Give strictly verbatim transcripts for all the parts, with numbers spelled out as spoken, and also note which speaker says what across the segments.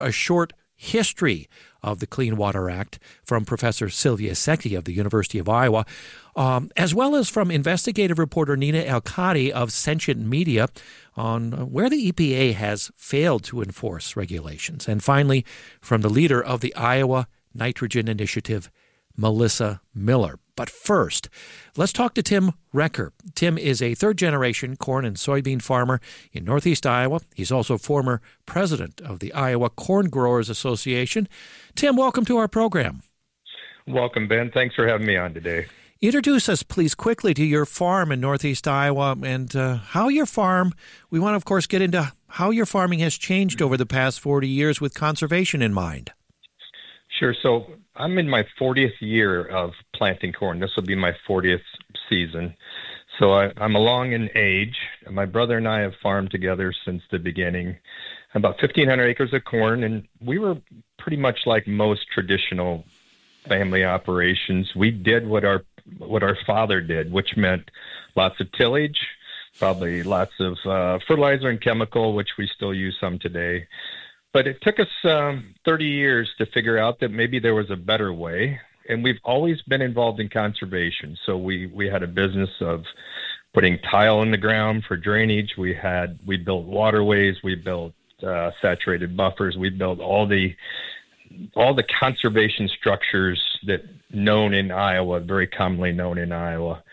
Speaker 1: a short history of the Clean Water Act from Professor Sylvia Secchi of the University of Iowa, um, as well as from investigative reporter Nina Elkady of Sentient Media on where the E P A has failed to enforce regulations. And finally, from the leader of the Iowa Nitrogen Initiative, Melissa Miller. But first, let's talk to Tim Recker. Tim is a third-generation corn and soybean farmer in northeast Iowa. He's also former president of the Iowa Corn Growers Association. Tim, welcome to our program.
Speaker 2: Welcome, Ben. Thanks for having me on today.
Speaker 1: Introduce us, please, quickly to your farm in northeast Iowa and uh, how your farm, we want to, of course, get into how your farming has changed over the past forty years with conservation in mind.
Speaker 2: Sure. So I'm in my fortieth year of planting corn. This will be my fortieth season. So I, I'm along in age. My brother and I have farmed together since the beginning, about fifteen hundred acres of corn, and we were pretty much like most traditional family operations. We did what our what our father did, which meant lots of tillage, probably lots of uh, fertilizer and chemical, which we still use some today. But it took us um, thirty years to figure out that maybe there was a better way. And we've always been involved in conservation. So we, we had a business of putting tile in the ground for drainage. We had we built waterways. We built uh, saturated buffers. We built all the all the conservation structures that known in Iowa, very commonly known in Iowa.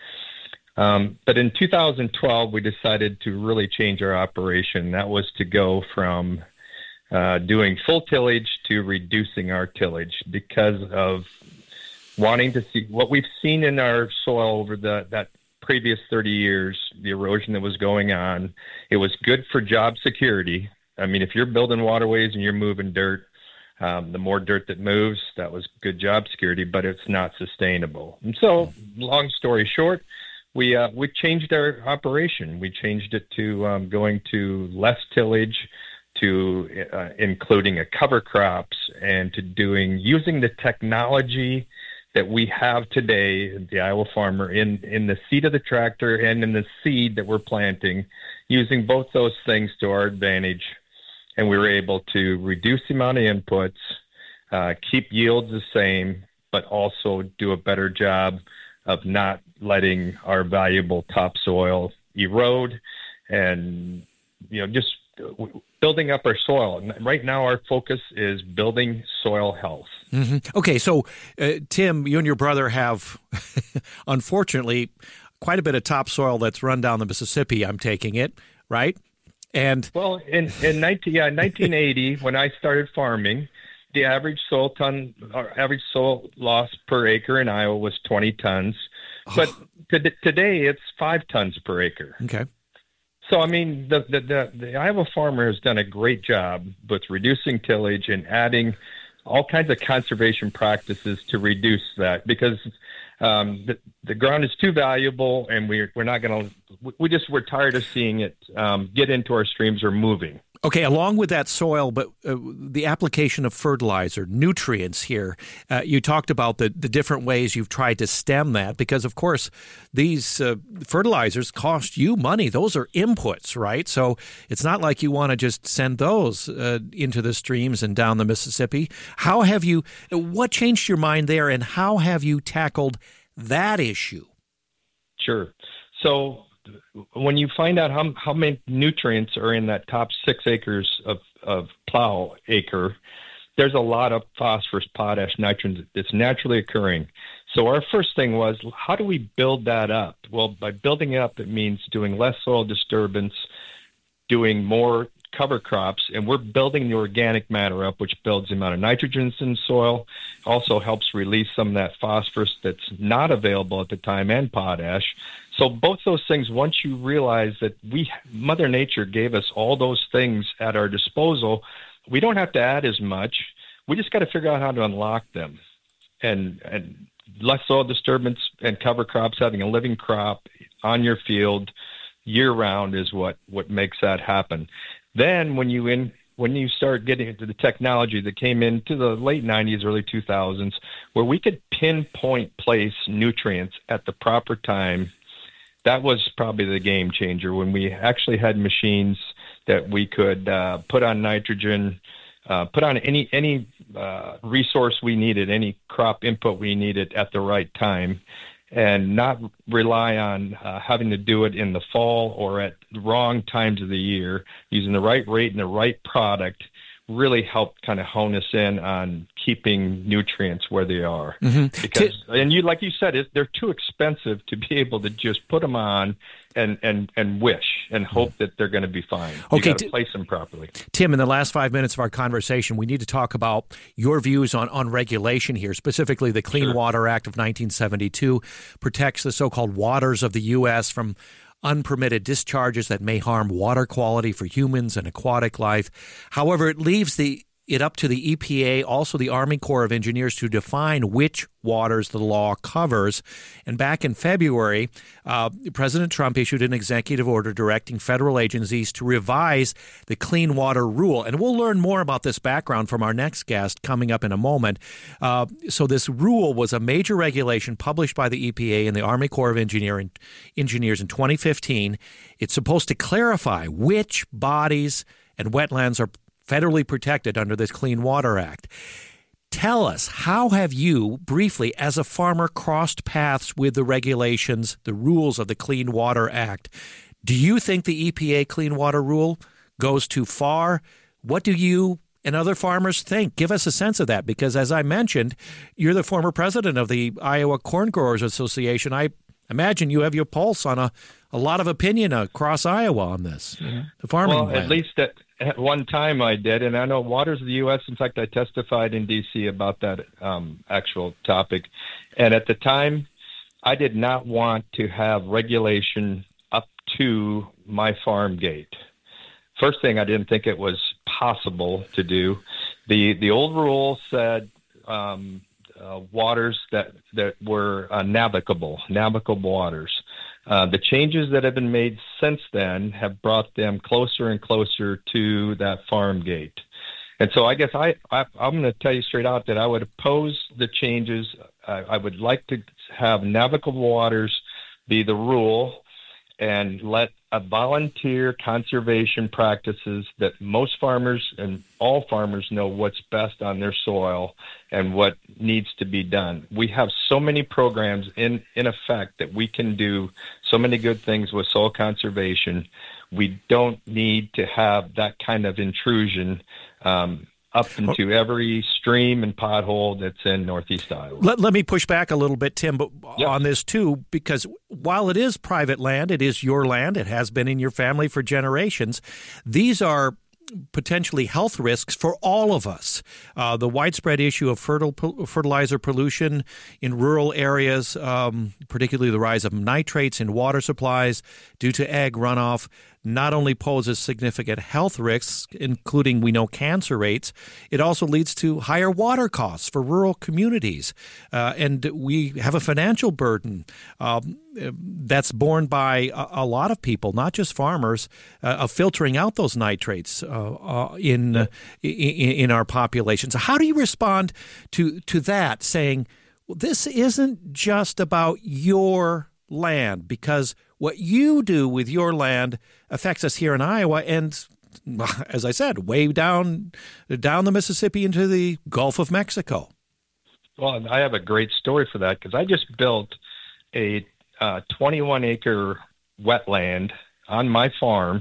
Speaker 2: Um, but in two thousand twelve, we decided to really change our operation. That was to go from Uh, doing full tillage to reducing our tillage because of wanting to see what we've seen in our soil over the that previous thirty years, the erosion that was going on. It was good for job security. I mean, if you're building waterways and you're moving dirt, um, the more dirt that moves, that was good job security, but it's not sustainable. And so, long story short, we uh, we changed our operation. We changed it to um, going to less tillage, to uh, including a cover crops, and to doing using the technology that we have today, the Iowa farmer, in, in the seat of the tractor and in the seed that we're planting, using both those things to our advantage. And we were able to reduce the amount of inputs, uh, keep yields the same, but also do a better job of not letting our valuable topsoil erode and, you know, just building up our soil. Right now, our focus is building soil health.
Speaker 1: Mm-hmm. Okay, so uh, Tim, you and your brother have, unfortunately, quite a bit of topsoil that's run down the Mississippi. I'm taking it, right? And
Speaker 2: well, in in nineteen yeah nineteen eighty, when I started farming, the average soil ton, or average soil loss per acre in Iowa was twenty tons, but oh. to, today it's five tons per acre.
Speaker 1: Okay.
Speaker 2: So, I mean, the, the, the, the Iowa farmer has done a great job with reducing tillage and adding all kinds of conservation practices to reduce that, because um, the, the ground is too valuable, and we're, we're not going to, we just, we're tired of seeing it um, get into our streams or moving.
Speaker 1: Okay, along with that soil, but uh, the application of fertilizer, nutrients here, uh, you talked about the, the different ways you've tried to stem that, because, of course, these uh, fertilizers cost you money. Those are inputs, right? So it's not like you want to just send those uh, into the streams and down the Mississippi. How have you, what changed your mind there, and how have you tackled that issue?
Speaker 2: Sure. So when you find out how how many nutrients are in that top six acres of, of plow acre, there's a lot of phosphorus, potash, nitrogen that's naturally occurring. So our first thing was, how do we build that up? Well, by building it up, it means doing less soil disturbance, doing more cover crops, and we're building the organic matter up, which builds the amount of nitrogen in soil, also helps release some of that phosphorus that's not available at the time, and potash. So both those things, once you realize that we, Mother Nature gave us all those things at our disposal, we don't have to add as much. We just got to figure out how to unlock them. And, and less soil disturbance and cover crops, having a living crop on your field year-round is what, what makes that happen. Then when you in when you start getting into the technology that came into the late nineties, early two thousands, where we could pinpoint place nutrients at the proper time, that was probably the game changer, when we actually had machines that we could uh, put on nitrogen uh, put on any any uh, resource we needed, any crop input we needed at the right time, and not rely on uh, having to do it in the fall or at the wrong times of the year. Using the right rate and the right product really helped kind of hone us in on keeping nutrients where they are. Mm-hmm. Because, and you, like you said, it, they're too expensive to be able to just put them on and, and, and wish and hope that they're going to be fine. You
Speaker 1: okay,
Speaker 2: got to place them properly.
Speaker 1: Tim, in the last five minutes of our conversation, we need to talk about your views on, on regulation here. Specifically, the Clean
Speaker 2: Sure.
Speaker 1: Water Act of nineteen seventy-two protects the so-called waters of the U S from unpermitted discharges that may harm water quality for humans and aquatic life. However, it leaves the it up to the E P A, also the Army Corps of Engineers, to define which waters the law covers. And back in February, uh, President Trump issued an executive order directing federal agencies to revise the Clean Water Rule. And we'll learn more about this background from our next guest coming up in a moment. Uh, so this rule was a major regulation published by the E P A and the Army Corps of Engineer in, Engineers in twenty fifteen. It's supposed to clarify which bodies and wetlands are federally protected under this Clean Water Act. Tell us, how have you, briefly, as a farmer, crossed paths with the regulations, the rules of the Clean Water Act? Do you think the E P A Clean Water Rule goes too far? What do you and other farmers think? Give us a sense of that, because as I mentioned, you're the former president of the Iowa Corn Growers Association. I imagine you have your pulse on a, a lot of opinion across Iowa on this, the farming
Speaker 2: Well,
Speaker 1: land.
Speaker 2: at least at, at one time I did, and I know Waters of the U S, in fact, I testified in D C about that um, actual topic. And at the time, I did not want to have regulation up to my farm gate. First thing, I didn't think it was possible to do. The the old rule said um, uh, waters that, that were uh, navigable, navigable waters. Uh, the changes that have been made since then have brought them closer and closer to that farm gate. And so I guess I, I, I'm going to tell you straight out that I would oppose the changes. I, I would like to have navigable waters be the rule and let a volunteer conservation practices that most farmers and all farmers know what's best on their soil and what needs to be done. We have so many programs in, in effect that we can do so many good things with soil conservation. We don't need to have that kind of intrusion um, up into every stream and pothole that's in Northeast Iowa.
Speaker 1: Let, let me push back a little bit, Tim, but
Speaker 2: Yep.
Speaker 1: on this too, because while it is private land, it is your land, it has been in your family for generations, these are potentially health risks for all of us. Uh, the widespread issue of fertile, fertilizer pollution in rural areas, um, particularly the rise of nitrates in water supplies due to ag runoff, not only poses significant health risks, including, we know, cancer rates, it also leads to higher water costs for rural communities. Uh, and we have a financial burden um, that's borne by a, a lot of people, not just farmers, uh, of filtering out those nitrates uh, uh, in, uh, in in our population. So how do you respond to, to that, saying, well, this isn't just about your land, because what you do with your land affects us here in Iowa and, as I said, way down down the Mississippi into the Gulf of Mexico.
Speaker 2: Well, I have a great story for that, because I just built a uh, twenty-one acre wetland on my farm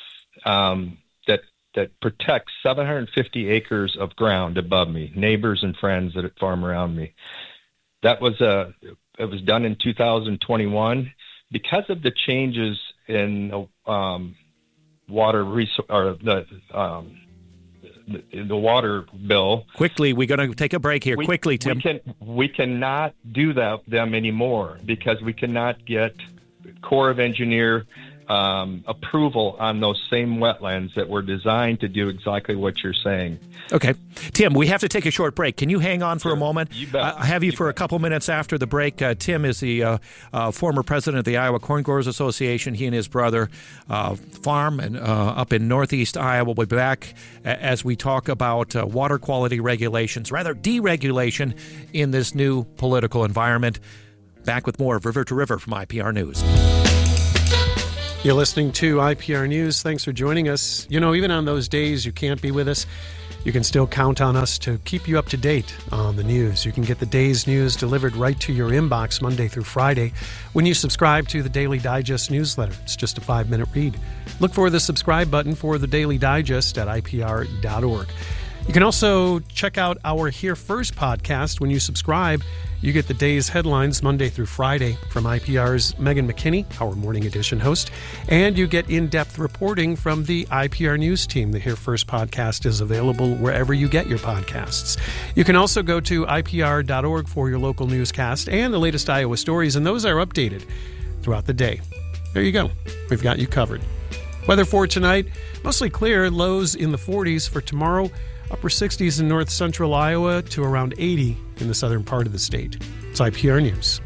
Speaker 2: um, that that protects seven hundred fifty acres of ground above me, neighbors and friends that farm around me. That was a it was done in two thousand twenty-one. Because of the changes in the um, water resource or the, um, the the water bill.
Speaker 1: Quickly, we're going to take a break here.
Speaker 2: We,
Speaker 1: Quickly, Tim.
Speaker 2: We can we cannot do that them anymore because we cannot get Corps of Engineer um, approval on those same wetlands that were designed to do exactly what you're saying.
Speaker 1: Okay. Tim, we have to take a short break. Can you hang on for
Speaker 2: Sure.
Speaker 1: a moment?
Speaker 2: You bet.
Speaker 1: I'll have you,
Speaker 2: you
Speaker 1: for
Speaker 2: bet.
Speaker 1: a couple minutes after the break. Uh, Tim is the uh, uh, former president of the Iowa Corn Growers Association. He and his brother uh, farm and uh, up in Northeast Iowa. We'll be back as we talk about uh, water quality regulations, rather deregulation in this new political environment. Back with more of River to River from I P R News.
Speaker 3: You're listening to I P R News. Thanks for joining us. You know, even on those days you can't be with us, you can still count on us to keep you up to date on the news. You can get the day's news delivered right to your inbox Monday through Friday when you subscribe to the Daily Digest newsletter. It's just a five-minute read. Look for the subscribe button for the Daily Digest at I P R dot org. You can also check out our Here First podcast. When you subscribe, you get the day's headlines Monday through Friday from I P R's Megan McKinney, our morning edition host, and you get in-depth reporting from the I P R News team. The Here First podcast is available wherever you get your podcasts. You can also go to I P R dot org for your local newscast and the latest Iowa stories, and those are updated throughout the day. There you go. We've got you covered. Weather for tonight, mostly clear, lows in the forties. For tomorrow, upper sixties in north central Iowa to around eighty in the southern part of the state. It's I P R News.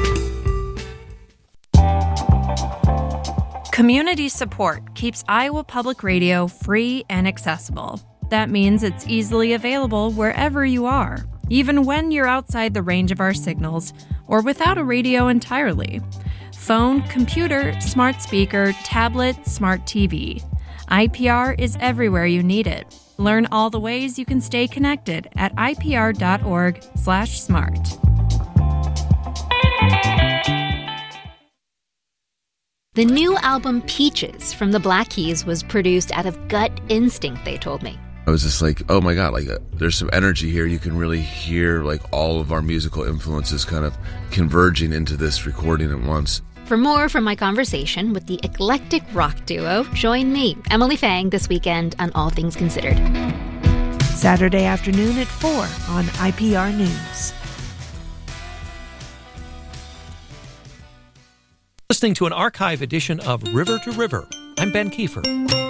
Speaker 4: Community support keeps Iowa Public Radio free and accessible. That means it's easily available wherever you are, even when you're outside the range of our signals or without a radio entirely. Phone, computer, smart speaker, tablet, smart T V. I P R is everywhere you need it. Learn all the ways you can stay connected at I P R dot org slash smart.
Speaker 5: The new album Peaches from the Black Keys was produced out of gut instinct, they told me.
Speaker 6: I was just like, oh my God, like uh, there's some energy here. You can really hear like all of our musical influences kind of converging into this recording at once.
Speaker 5: For more from my conversation with the eclectic rock duo, join me, Emily Fang, this weekend on All Things Considered.
Speaker 7: Saturday afternoon at four on I P R News.
Speaker 1: Listening to an archive edition of River to River. I'm Ben Kiefer.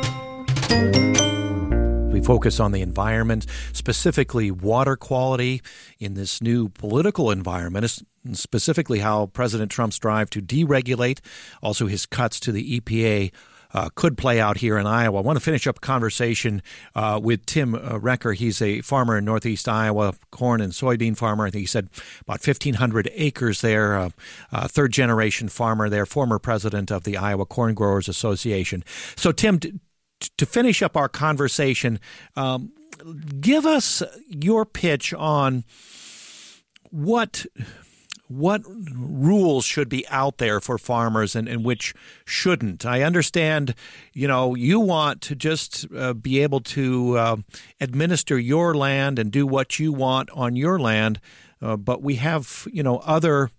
Speaker 1: We focus on the environment, specifically water quality in this new political environment, specifically how President Trump's drive to deregulate, also his cuts to the E P A, uh, could play out here in Iowa. I want to finish up a conversation uh, with Tim uh, Recker. He's a farmer in northeast Iowa, corn and soybean farmer. I think he said about fifteen hundred acres there, uh, uh, third-generation farmer there, former president of the Iowa Corn Growers Association. So, Tim, t- to finish up our conversation, um, give us your pitch on what what rules should be out there for farmers and, and which shouldn't. I understand, you know, you want to just uh, be able to uh, administer your land and do what you want on your land, uh, but we have, you know, other,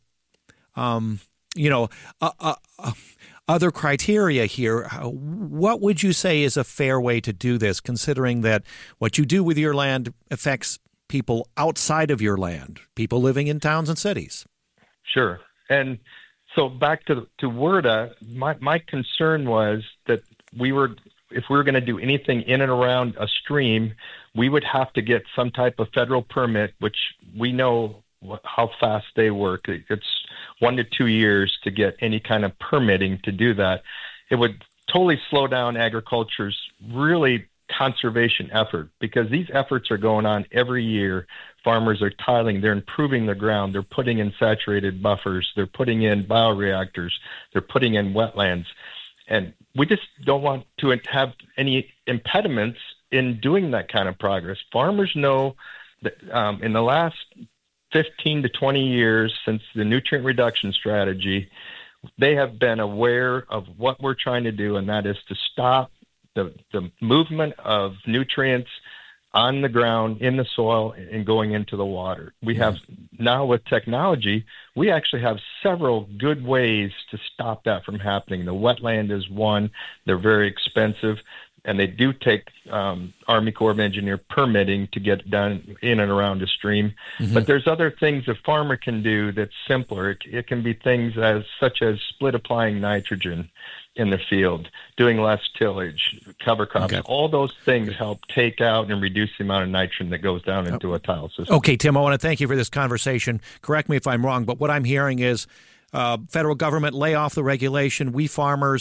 Speaker 1: um, you know, uh, uh, uh, other criteria here. What would you say is a fair way to do this, considering that what you do with your land affects people outside of your land, people living in towns and cities?
Speaker 2: Sure. And so back to to W R D A, my, my concern was that we were, if we were going to do anything in and around a stream, we would have to get some type of federal permit, which we know how fast they work. It's one to two years to get any kind of permitting to do that. It would totally slow down agriculture's really conservation effort, because these efforts are going on every year. Farmers are tiling, they're improving the ground, they're putting in saturated buffers, they're putting in bioreactors, they're putting in wetlands. And we just don't want to have any impediments in doing that kind of progress. Farmers know that um, in the last fifteen to twenty years since the nutrient reduction strategy, they have been aware of what we're trying to do, and that is to stop the, the movement of nutrients on the ground, in the soil, and going into the water. We have now, with technology, we actually have several good ways to stop that from happening. The wetland is one. They're very expensive, and they do take um, Army Corps of Engineer permitting to get done in and around a stream. Mm-hmm. But there's other things a farmer can do that's simpler. It, it can be things as such as split applying nitrogen in the field, doing less tillage, cover crops. Okay. All those things help take out and reduce the amount of nitrogen that goes down into a tile system.
Speaker 1: Okay, Tim, I want to thank you for this conversation. Correct me if I'm wrong, but what I'm hearing is uh, federal government lay off the regulation. We farmers,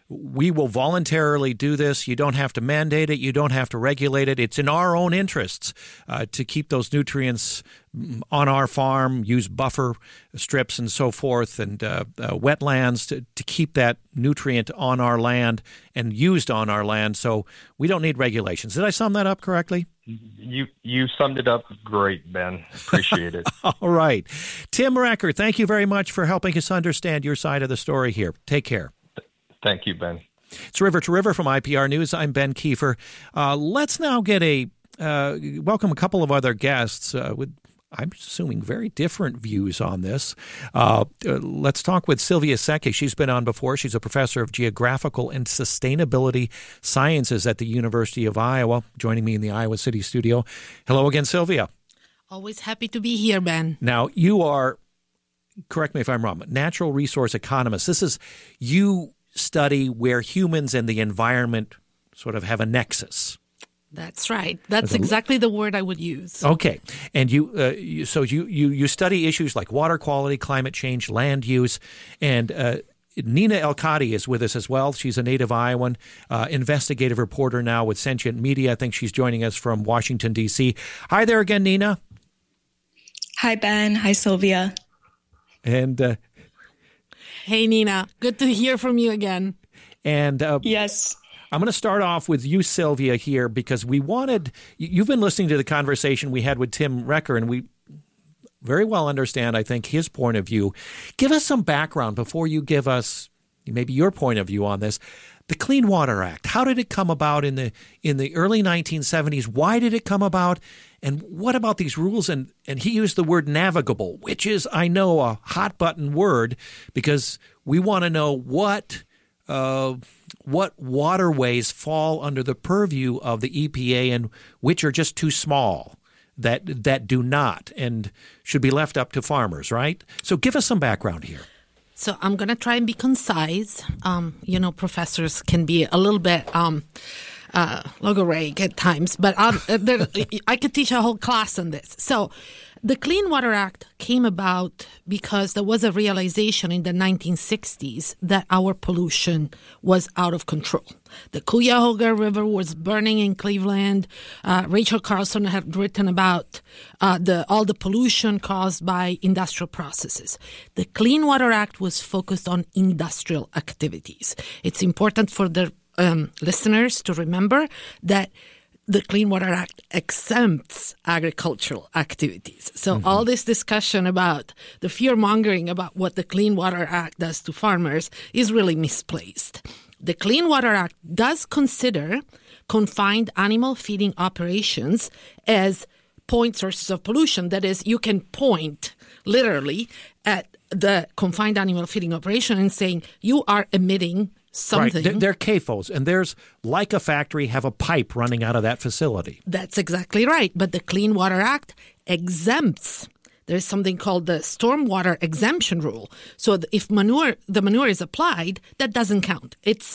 Speaker 1: we will voluntarily do this. You don't have to mandate it. You don't have to regulate it. It's in our own interests uh, to keep those nutrients on our farm, use buffer strips and so forth, and uh, uh, wetlands to, to keep that nutrient on our land and used on our land. So we don't need regulations. Did I sum that up correctly?
Speaker 2: You you summed it up great, Ben. Appreciate it.
Speaker 1: All right. Tim Recker, thank you very much for helping us understand your side of the story here. Take care.
Speaker 2: Thank you, Ben.
Speaker 1: It's River to River from I P R News. I'm Ben Kiefer. Uh, let's now get a uh, welcome a couple of other guests uh, with, I'm assuming, very different views on this. Uh, uh, let's talk with Sylvia Secchi. She's been on before. She's a professor of geographical and sustainability sciences at the University of Iowa, joining me in the Iowa City studio. Hello again, Sylvia.
Speaker 8: Always happy to be here, Ben.
Speaker 1: Now, you are, correct me if I'm wrong, natural resource economist. This is, you study where humans and the environment sort of have a nexus.
Speaker 8: That's right. That's exactly the word I would use.
Speaker 1: Okay. And you, uh, you so you, you, you study issues like water quality, climate change, land use, and uh, Nina El-Kati is with us as well. She's a native Iowan, uh, investigative reporter now with Sentient Media. I think she's joining us from Washington, D C. Hi there again, Nina.
Speaker 9: Hi, Ben. Hi, Sylvia.
Speaker 1: And uh,
Speaker 8: hey, Nina. Good to hear from you again.
Speaker 1: And uh,
Speaker 9: yes.
Speaker 1: I'm going to start off with you, Sylvia, here, because we wanted, you've been listening to the conversation we had with Tim Recker, and we very well understand, I think, his point of view. Give us some background before you give us maybe your point of view on this. The Clean Water Act, how did it come about in the in the early nineteen seventies? Why did it come about? And what about these rules? And, and he used the word navigable, which is, I know, a hot-button word, because we want to know what uh, what waterways fall under the purview of the E P A and which are just too small, that that do not and should be left up to farmers, right? So give us some background here.
Speaker 8: So I'm going to try and be concise. Um, you know, professors can be a little bit um, uh, logorrheic at times, but um, there, I could teach a whole class on this. So the Clean Water Act came about because there was a realization in the nineteen sixties that our pollution was out of control. The Cuyahoga River was burning in Cleveland. Uh, Rachel Carlson had written about uh, the all the pollution caused by industrial processes. The Clean Water Act was focused on industrial activities. It's important for the um, listeners to remember that the Clean Water Act exempts agricultural activities. So mm-hmm. all this discussion about the fear-mongering about what the Clean Water Act does to farmers is really misplaced. The Clean Water Act does consider confined animal feeding operations as point sources of pollution. That is, you can point literally at the confined animal feeding operation and saying you are emitting something.
Speaker 1: Right. They're C A F Os, and there's, like a factory, have a pipe running out of that facility.
Speaker 8: That's exactly right. But the Clean Water Act exempts. There's something called the stormwater exemption rule. So if manure, the manure is applied, that doesn't count. It's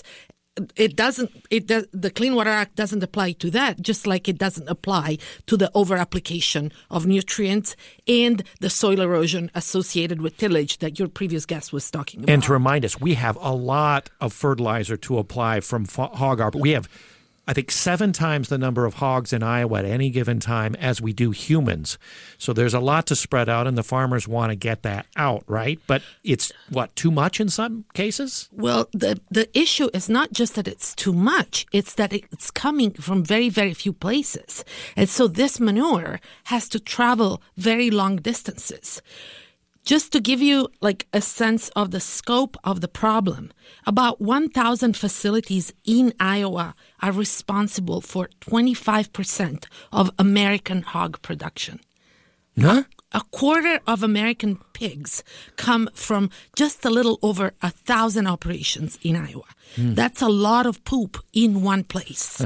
Speaker 8: It doesn't. It does, the Clean Water Act doesn't apply to that, just like it doesn't apply to the over-application of nutrients and the soil erosion associated with tillage that your previous guest was talking about.
Speaker 1: And to remind us, we have a lot of fertilizer to apply from hog arbor. We have, I think, seven times the number of hogs in Iowa at any given time as we do humans. So there's a lot to spread out, and the farmers want to get that out, right? But it's, what, too much in some cases?
Speaker 8: Well, the, the issue is not just that it's too much. It's that it's coming from very, very few places. And so this manure has to travel very long distances. Just to give you like a sense of the scope of the problem, about one thousand facilities in Iowa are responsible for twenty-five percent of American hog production.
Speaker 1: Huh?
Speaker 8: A quarter of American pigs come from just a little over a thousand operations in Iowa. Mm. That's a lot of poop in one place.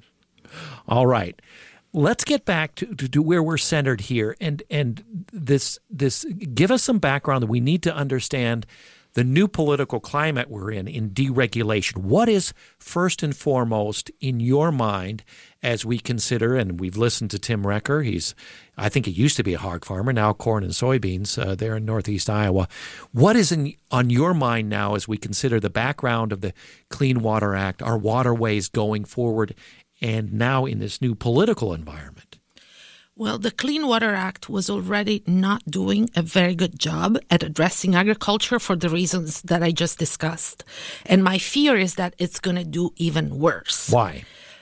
Speaker 1: All right. Let's get back to, to, to where we're centered here, and and this this give us some background that we need to understand the new political climate we're in, in deregulation. What is first and foremost in your mind as we consider, and we've listened to Tim Recker, he's, I think he used to be a hog farmer, now corn and soybeans uh, there in northeast Iowa. What is in, on your mind now as we consider the background of the Clean Water Act, our waterways going forward, and now in this new political environment?
Speaker 8: Well, the Clean Water Act was already not doing a very good job at addressing agriculture for the reasons that I just discussed. And my fear is that it's going to do even worse.
Speaker 1: Why?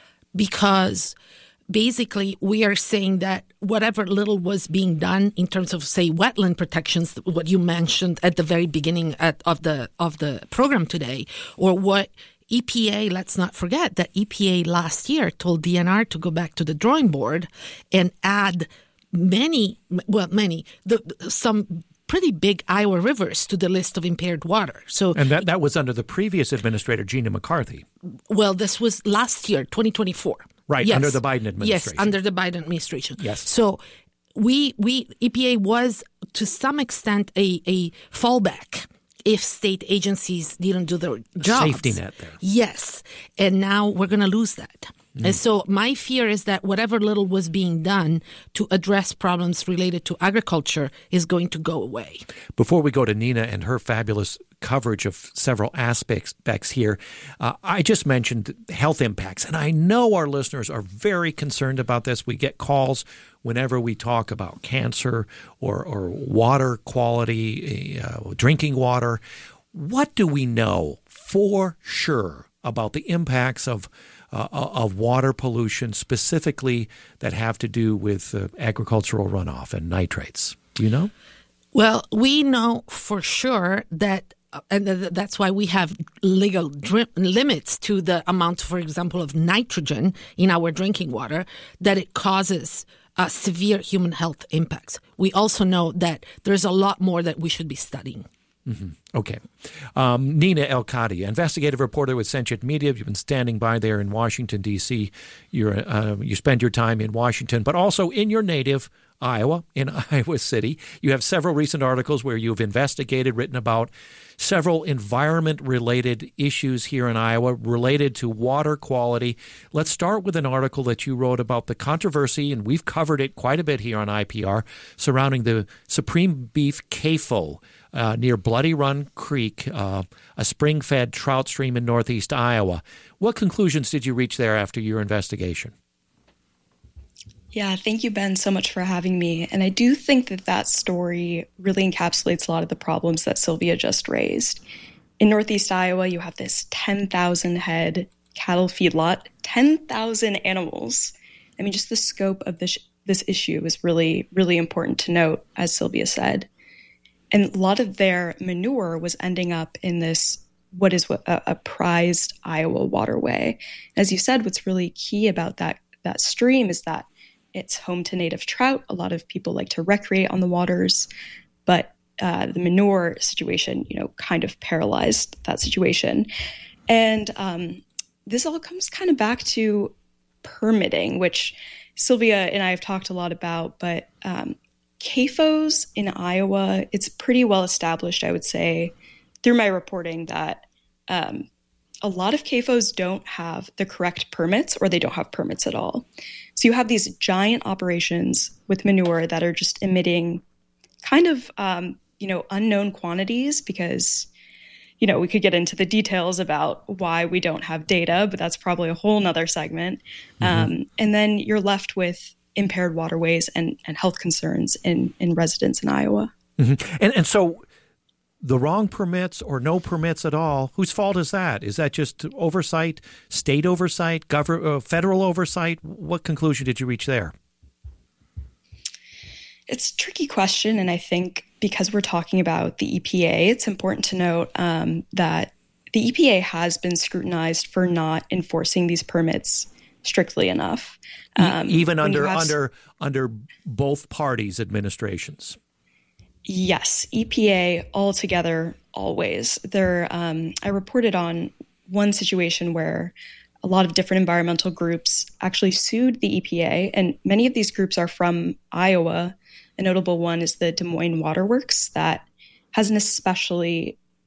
Speaker 8: Because basically we are saying that whatever little was being done in terms of, say, wetland protections, what you mentioned at the very beginning at, of the of the program today, or what E P A, let's not forget that E P A last year told D N R to go back to the drawing board and add many, well, many, the, some pretty big Iowa rivers to the list of impaired water. So,
Speaker 1: and that, that was under the previous administrator, Gina McCarthy.
Speaker 8: Well, this was last year, twenty twenty-four.
Speaker 1: Right, yes. Under the Biden administration.
Speaker 8: Yes, under the Biden administration.
Speaker 1: Yes.
Speaker 8: So we, we E P A was to some extent a, a fallback if state agencies didn't do their jobs.
Speaker 1: Safety net there.
Speaker 8: Yes. And now we're going to lose that. Mm. And so my fear is that whatever little was being done to address problems related to agriculture is going to go away.
Speaker 1: Before we go to Nina and her fabulous coverage of several aspects here, uh, I just mentioned health impacts, and I know our listeners are very concerned about this. We get calls whenever we talk about cancer or, or water quality, uh, drinking water. What do we know for sure about the impacts of uh, of water pollution, specifically that have to do with uh, agricultural runoff and nitrates? Do you know?
Speaker 8: Well, we know for sure that, and that's why we have legal dr- limits to the amount, for example, of nitrogen in our drinking water, that it causes uh, severe human health impacts. We also know that there's a lot more that we should be studying.
Speaker 1: Mm-hmm. Okay. Um, Nina El-Kati, investigative reporter with Sentient Media. You've been standing by there in Washington, D C You're, uh, you spend your time in Washington, but also in your native Iowa, in Iowa City. You have several recent articles where you've investigated, written about several environment-related issues here in Iowa related to water quality. Let's start with an article that you wrote about the controversy, and we've covered it quite a bit here on I P R, surrounding the Supreme Beef C A F O uh, near Bloody Run Creek, uh, a spring-fed trout stream in northeast Iowa. What conclusions did you reach there after your investigation?
Speaker 9: Yeah, thank you, Ben, so much for having me. And I do think that that story really encapsulates a lot of the problems that Sylvia just raised. In northeast Iowa, you have this ten thousand head cattle feedlot, ten thousand animals. I mean, just the scope of this this issue is really, really important to note, as Sylvia said. And a lot of their manure was ending up in this, what is a, a prized Iowa waterway. As you said, what's really key about that, that stream is that it's home to native trout. A lot of people like to recreate on the waters, but uh, the manure situation, you know, kind of paralyzed that situation. And um, this all comes kind of back to permitting, which Sylvia and I have talked a lot about, but um, C A F Os in Iowa, it's pretty well established, I would say, through my reporting that um, a lot of C A F Os don't have the correct permits, or they don't have permits at all. So you have these giant operations with manure that are just emitting kind of, um, you know, unknown quantities because, you know, we could get into the details about why we don't have data, but that's probably a whole nother segment. Mm-hmm. Um, and then you're left with impaired waterways and, and health concerns in, in residents in Iowa.
Speaker 1: Mm-hmm. And, and so the wrong permits or no permits at all, whose fault is that? Is that just oversight, state oversight, gov- uh, federal oversight? What conclusion did you reach there?
Speaker 9: It's a tricky question, and I think because we're talking about the E P A, it's important to note um, that the E P A has been scrutinized for not enforcing these permits strictly enough.
Speaker 1: Um, Even under under under both parties' administrations.
Speaker 9: Yes, E P A altogether, always. There, um, I reported on one situation where a lot of different environmental groups actually sued the E P A, and many of these groups are from Iowa. A notable one is the Des Moines Water Works that has an especially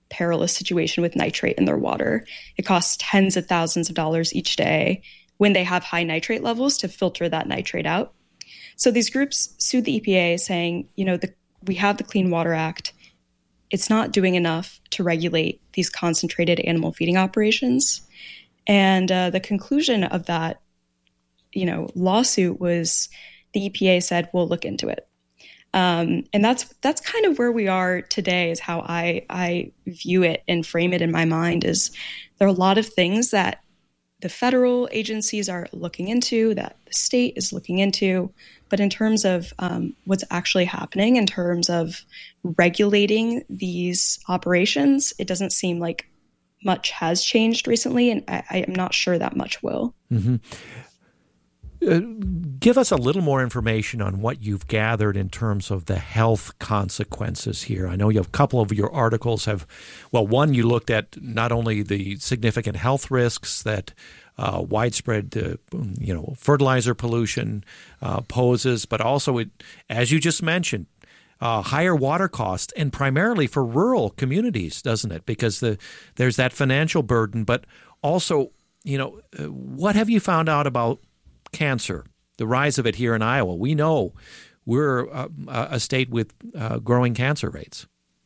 Speaker 9: perilous situation with nitrate in their water. It costs tens of thousands of dollars each day when they have high nitrate levels to filter that nitrate out. So these groups sued the E P A saying, you know, the, we have the Clean Water Act. It's not doing enough to regulate these concentrated animal feeding operations. And uh, the conclusion of that, you know, lawsuit was the E P A said, we'll look into it. Um, and that's that's kind of where we are today, is how I, I view it and frame it in my mind. Is there are a lot of things that the federal agencies are looking into, that the state is looking into, but in terms of um, what's actually happening in terms of regulating these operations, it doesn't seem like much has changed recently, and I, I am not sure that much will.
Speaker 1: Mm-hmm. Uh, give us a little more information on what you've gathered in terms of the health consequences here. I know you have a couple of your articles have, well, one, you looked at not only the significant health risks that uh, widespread, uh, you know, fertilizer pollution uh, poses, but also, it, as you just mentioned, uh, higher water costs, and primarily for rural communities, doesn't it? Because the there's that financial burden, but also, you know, uh, what have you found out about cancer, the rise of it here in Iowa? We know we're a, a state with uh, growing cancer rates.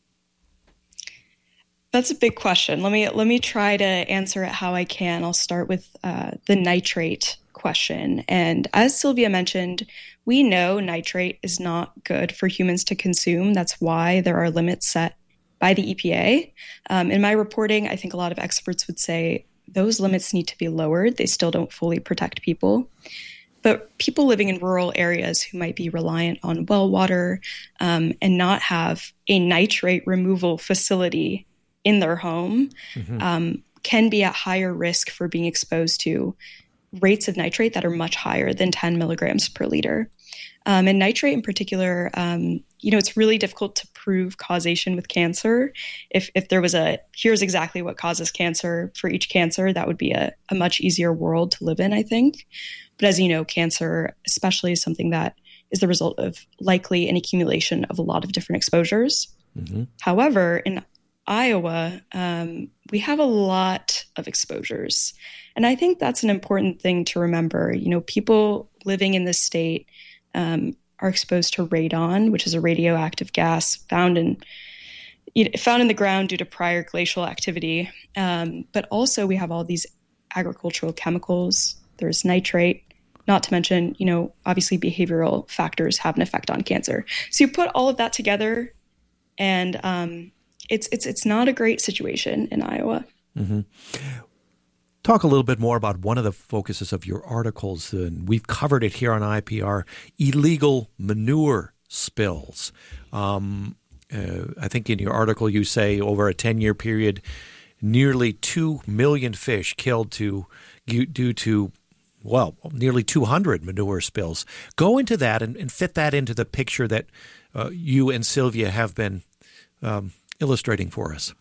Speaker 9: That's a big question. Let me let me try to answer it how I can. I'll start with uh, the nitrate question. And as Sylvia mentioned, we know nitrate is not good for humans to consume. That's why there are limits set by the E P A. Um, in my reporting, I think a lot of experts would say those limits need to be lowered. They still don't fully protect people. But people living in rural areas who might be reliant on well water um, and not have a nitrate removal facility in their home mm-hmm. um, can be at higher risk for being exposed to rates of nitrate that are much higher than ten milligrams per liter. Um, and nitrate in particular, um, you know, it's really difficult to prove causation with cancer. If if there was a, here's exactly what causes cancer for each cancer, that would be a, a much easier world to live in, I think. But as you know, cancer especially is something that is the result of likely an accumulation of a lot of different exposures. Mm-hmm. However, in Iowa, um, we have a lot of exposures. And I think that's an important thing to remember. You know, people living in this state um, are exposed to radon, which is a radioactive gas found in you know, found in the ground due to prior glacial activity. Um, but also we have all these agricultural chemicals. There's nitrate, not to mention, you know, obviously behavioral factors have an effect on cancer. So you put all of that together, and um, it's it's it's not a great situation in Iowa.
Speaker 1: Mm-hmm. Talk a little bit more about one of the focuses of your articles, and we've covered it here on I P R, illegal manure spills. Um, uh, I think in your article you say over a ten-year period, nearly two million fish killed to due to, well, nearly two hundred manure spills. Go into that and, and fit that into the picture that uh, you and Sylvia have been um, illustrating for us.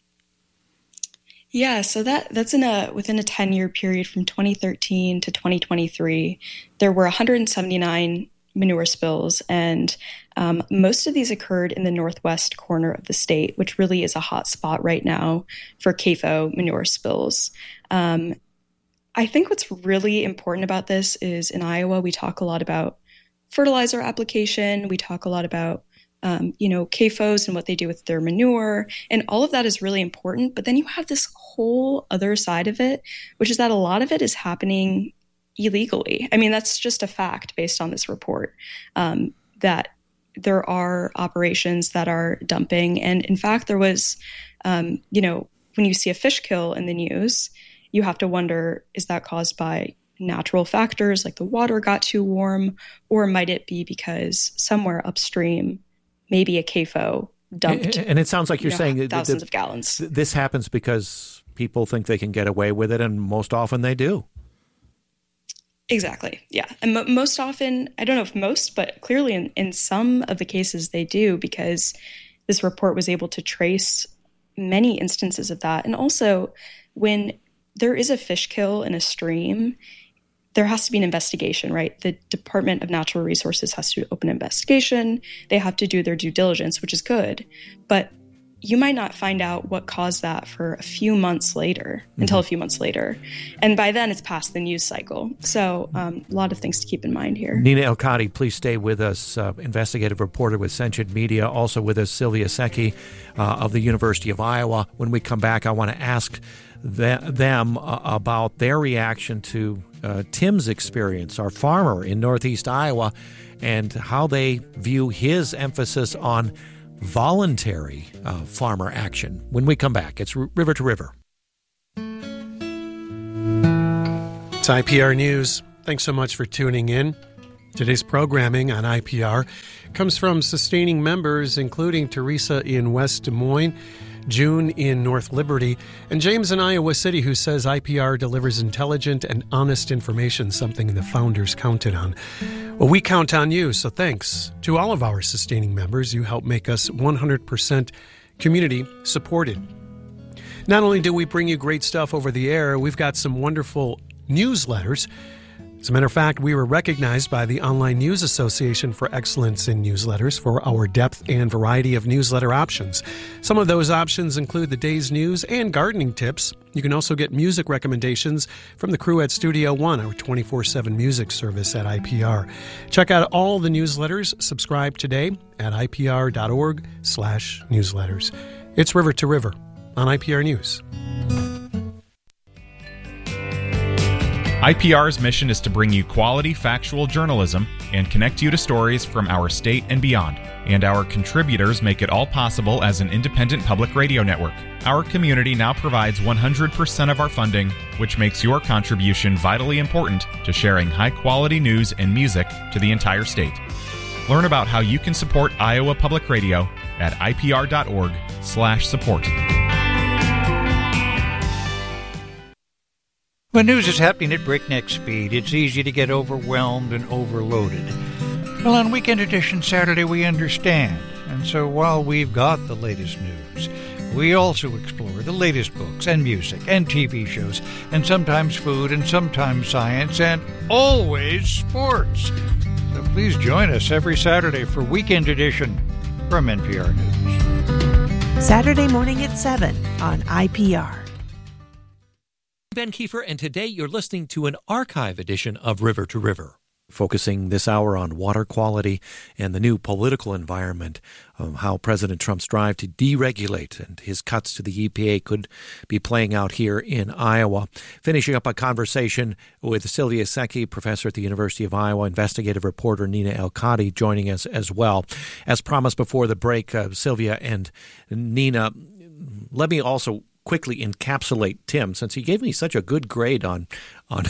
Speaker 9: Yeah, so that that's in a within a ten-year period from twenty thirteen to twenty twenty-three, there were one hundred seventy-nine manure spills, and um, most of these occurred in the northwest corner of the state, which really is a hot spot right now for C A F O manure spills. Um, I think what's really important about this is in Iowa, we talk a lot about fertilizer application. We talk a lot about Um, you know, C A F Os and what they do with their manure. And all of that is really important. But then you have this whole other side of it, which is that a lot of it is happening illegally. I mean, that's just a fact based on this report, um, that there are operations that are dumping. And in fact, there was, um, you know, when you see a fish kill in the news, you have to wonder, is that caused by natural factors like the water got too warm, or might it be because somewhere upstream, maybe a C A F O dumped.
Speaker 1: And it sounds like you're
Speaker 9: you know,
Speaker 1: saying that
Speaker 9: thousands
Speaker 1: that
Speaker 9: of gallons.
Speaker 1: This happens because people think they can get away with it, and most often they do.
Speaker 9: Exactly. Yeah. And mo- most often, I don't know if most, but clearly in, in some of the cases they do, because this report was able to trace many instances of that. And also, when there is a fish kill in a stream, there has to be an investigation, right? The Department of Natural Resources has to open an investigation. They have to do their due diligence, which is good. But you might not find out what caused that for a few months later, mm-hmm. until a few months later. And by then, it's past the news cycle. So um, a lot of things to keep in mind here.
Speaker 1: Nina El-Kati, please stay with us, uh, investigative reporter with Sentient Media. Also with us, Sylvia Secchi uh, of the University of Iowa. When we come back, I want to ask the, them uh, about their reaction to uh, Tim's experience, our farmer in Northeast Iowa, and how they view his emphasis on voluntary uh, farmer action. When we come back, it's R- River to River.
Speaker 3: It's I P R News. Thanks so much for tuning in. Today's programming on I P R comes from sustaining members, including Teresa in West Des Moines, June in North Liberty, and James in Iowa City, who says I P R delivers intelligent and honest information, something the founders counted on. Well, we count on you, so thanks to all of our sustaining members. You help make us one hundred percent community supported. Not only do we bring you great stuff over the air, we've got some wonderful newsletters. As a matter of fact, we were recognized by the Online News Association for excellence in newsletters for our depth and variety of newsletter options. Some of those options include the day's news and gardening tips. You can also get music recommendations from the crew at Studio One, our twenty-four seven music service at I P R. Check out all the newsletters. Subscribe today at ipr.org slash newsletters. It's River to River on I P R News.
Speaker 10: I P R's mission is to bring you quality, factual journalism and connect you to stories from our state and beyond. And our contributors make it all possible as an independent public radio network. Our community now provides one hundred percent of our funding, which makes your contribution vitally important to sharing high-quality news and music to the entire state. Learn about how you can support Iowa Public Radio at ipr.org slash support.
Speaker 11: When news is happening at breakneck speed, it's easy to get overwhelmed and overloaded. Well, on Weekend Edition Saturday, we understand. And so while we've got the latest news, we also explore the latest books and music and T V shows, and sometimes food and sometimes science, and always sports. So please join us every Saturday for Weekend Edition from N P R News.
Speaker 7: Saturday morning at seven on I P R.
Speaker 1: Ben Kiefer, and today you're listening to an archive edition of River to River, focusing this hour on water quality and the new political environment, of how President Trump's drive to deregulate and his cuts to the E P A could be playing out here in Iowa. Finishing up a conversation with Sylvia Secchi, professor at the University of Iowa, investigative reporter Nina El-Kati joining us as well. As promised before the break, uh, Sylvia and Nina, let me also quickly encapsulate Tim, since he gave me such a good grade on on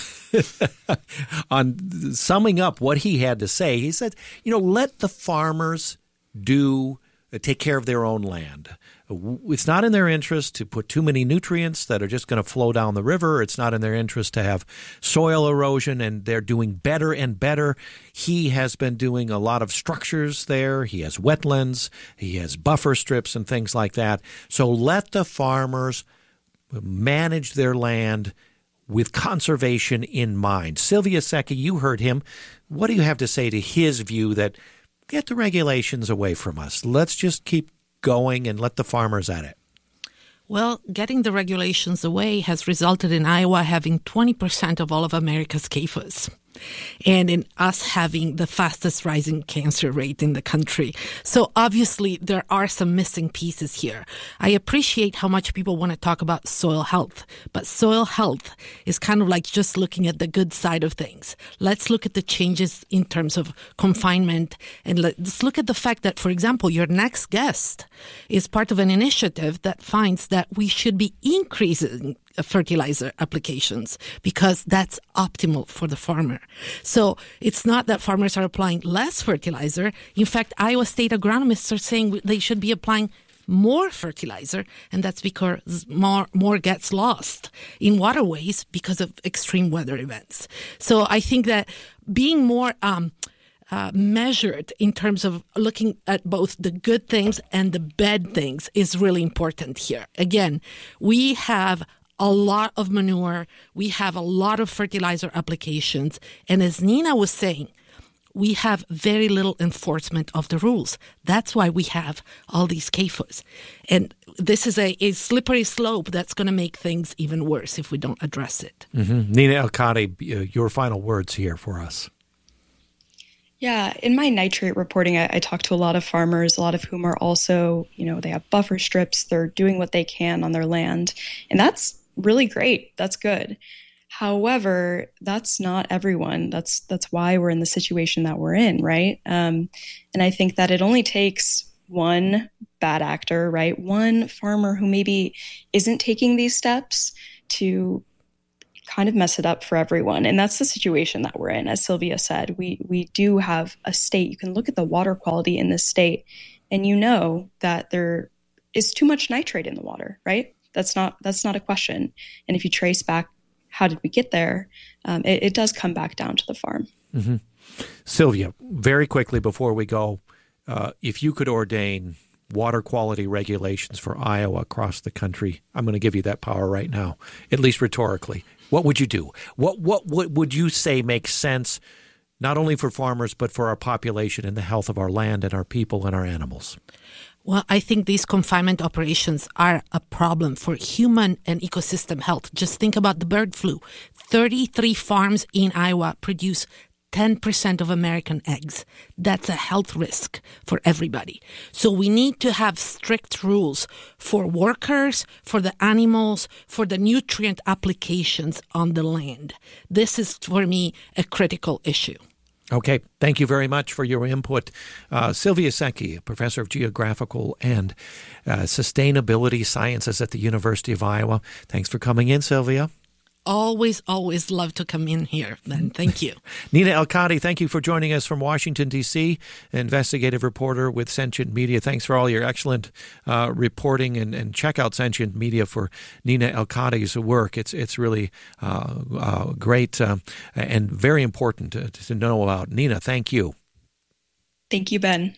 Speaker 1: on summing up what he had to say. He said, you know, let the farmers do uh, take care of their own land. It's not in their interest to put too many nutrients that are just going to flow down the river. It's not in their interest to have soil erosion, and they're doing better and better. He has been doing a lot of structures there. He has wetlands. He has buffer strips and things like that. So let the farmers manage their land with conservation in mind. Sylvia Secchi, you heard him. What do you have to say to his view that get the regulations away from us? Let's just keep going and let the farmers at it.
Speaker 8: Well, getting the regulations away has resulted in Iowa having twenty percent of all of America's C A F As, and in us having the fastest rising cancer rate in the country. So obviously there are some missing pieces here. I appreciate how much people want to talk about soil health, but soil health is kind of like just looking at the good side of things. Let's look at the changes in terms of confinement, and let's look at the fact that, for example, your next guest is part of an initiative that finds that we should be increasing fertilizer applications because that's optimal for the farmer. So it's not that farmers are applying less fertilizer. In fact, Iowa State agronomists are saying they should be applying more fertilizer, and that's because more more gets lost in waterways because of extreme weather events. So I think that being more um, uh, measured in terms of looking at both the good things and the bad things is really important here. Again, we have a lot of manure. We have a lot of fertilizer applications. And as Nina was saying, we have very little enforcement of the rules. That's why we have all these C A F Os. And this is a, a slippery slope that's going to make things even worse if we don't address it.
Speaker 1: Mm-hmm. Nina El-Kati, your final words here for us.
Speaker 9: Yeah, in my nitrate reporting, I, I talk to a lot of farmers, a lot of whom are also, you know, they have buffer strips. They're doing what they can on their land. And that's really great. That's good. However, that's not everyone. That's that's why we're in the situation that we're in, right? Um, and I think that it only takes one bad actor, right? One farmer who maybe isn't taking these steps to kind of mess it up for everyone. And that's the situation that we're in. As Sylvia said, we we do have a state. You can look at the water quality in this state and you know that there is too much nitrate in the water, right? That's not that's not a question. And if you trace back, how did we get there? Um, it, it does come back down to the farm.
Speaker 1: Mm-hmm. Sylvia, very quickly before we go, uh, if you could ordain water quality regulations for Iowa across the country, I'm going to give you that power right now, at least rhetorically. What would you do? What what what would you say makes sense, not only for farmers, but for our population and the health of our land and our people and our animals?
Speaker 8: Well, I think these confinement operations are a problem for human and ecosystem health. Just think about the bird flu. thirty-three farms in Iowa produce ten percent of American eggs. That's a health risk for everybody. So we need to have strict rules for workers, for the animals, for the nutrient applications on the land. This is, for me, a critical issue.
Speaker 1: Okay. Thank you very much for your input. Uh, Sylvia Secchi, professor of geographical and uh, sustainability sciences at the University of Iowa. Thanks for coming in, Sylvia.
Speaker 8: Always, always love to come in here, Ben. Thank you.
Speaker 1: Nina El-Kati, thank you for joining us from Washington, D C, investigative reporter with Sentient Media. Thanks for all your excellent uh, reporting, and, and check out Sentient Media for Nina El-Kati's work. It's it's really uh, uh, great uh, and very important to, to know about. Nina, thank you.
Speaker 9: Thank you, Ben.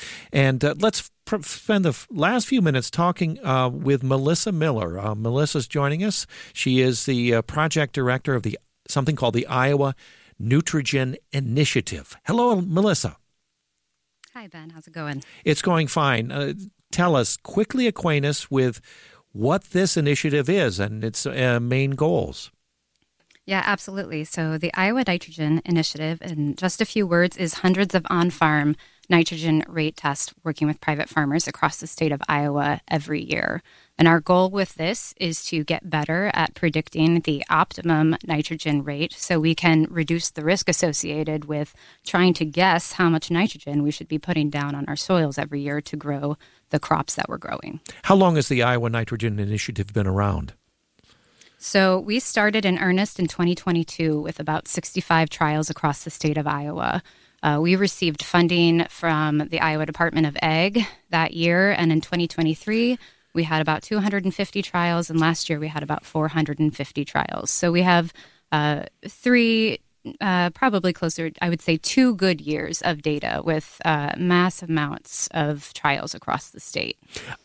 Speaker 1: And uh, let's pr- spend the f- last few minutes talking uh, with Melissa Miller. Uh, Melissa's joining us. She is the uh, project director of the something called the Iowa Nutrigen Initiative. Hello, Melissa.
Speaker 12: Hi, Ben. How's it going?
Speaker 1: It's going fine. Uh, tell us, quickly acquaint us with what this initiative is and its uh, main goals.
Speaker 12: Yeah, absolutely. So the Iowa Nitrogen Initiative, in just a few words, is hundreds of on-farm nitrogen rate tests working with private farmers across the state of Iowa every year. And our goal with this is to get better at predicting the optimum nitrogen rate so we can reduce the risk associated with trying to guess how much nitrogen we should be putting down on our soils every year to grow the crops that we're growing.
Speaker 1: How long has the Iowa Nitrogen Initiative been around?
Speaker 12: So we started in earnest in twenty twenty-two with about sixty-five trials across the state of Iowa. Uh, we received funding from the Iowa Department of Ag that year, and in twenty twenty-three, we had about two hundred fifty trials, and last year we had about four hundred fifty trials. So we have uh, three, uh, probably closer, I would say two good years of data with uh, massive amounts of trials across the state.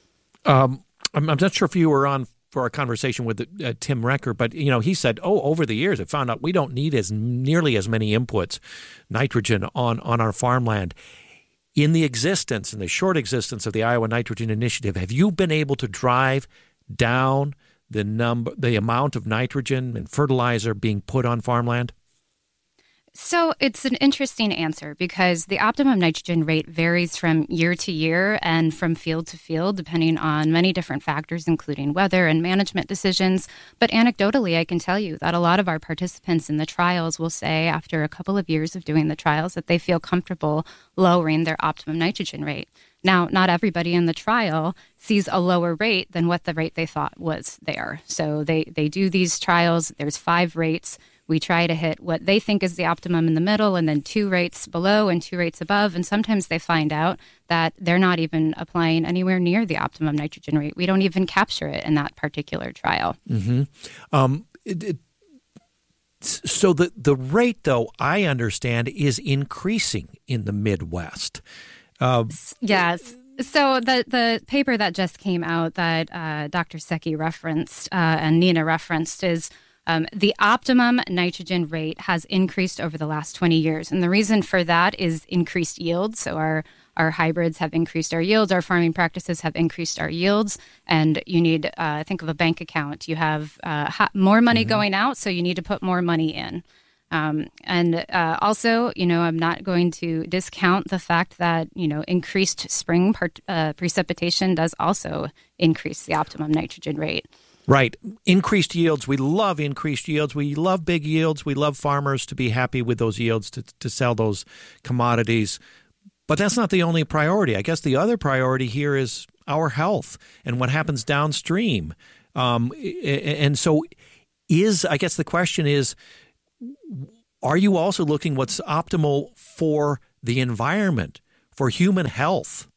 Speaker 1: Um, I'm, I'm not sure if you were on for our conversation with uh, Tim Recker, but you know, he said, "Oh, over the years, I found out we don't need as nearly as many inputs, nitrogen on on our farmland." In the existence, in the short existence of the Iowa Nitrogen Initiative, have you been able to drive down the number, the amount of nitrogen and fertilizer being put on farmland?
Speaker 12: So it's an interesting answer because the optimum nitrogen rate varies from year to year and from field to field, depending on many different factors, including weather and management decisions. But anecdotally, I can tell you that a lot of our participants in the trials will say after a couple of years of doing the trials that they feel comfortable lowering their optimum nitrogen rate. Now, not everybody in the trial sees a lower rate than what the rate they thought was there. So they, they do these trials. There's five rates. We try to hit what they think is the optimum in the middle and then two rates below and two rates above. And sometimes they find out that they're not even applying anywhere near the optimum nitrogen rate. We don't even capture it in that particular trial.
Speaker 1: Mm-hmm. Um, it, it, so the, the rate, though, I understand, is increasing in the Midwest. Uh,
Speaker 12: yes. So the, the paper that just came out that uh, Doctor Secchi referenced uh, and Nina referenced is Um, the optimum nitrogen rate has increased over the last twenty years. And the reason for that is increased yields. So our, our hybrids have increased our yields. Our farming practices have increased our yields. And you need, uh, think of a bank account. You have uh, ha- more money mm-hmm. going out, so you need to put more money in. Um, and uh, also, you know, I'm not going to discount the fact that, you know, increased spring part, uh, precipitation does also increase the optimum nitrogen rate.
Speaker 1: Right. Increased yields. We love increased yields. We love big yields. We love farmers to be happy with those yields to, to sell those commodities. But that's not the only priority. I guess the other priority here is our health and what happens downstream. Um, and so is, I guess the question is, are you also looking what's optimal for the environment, for human health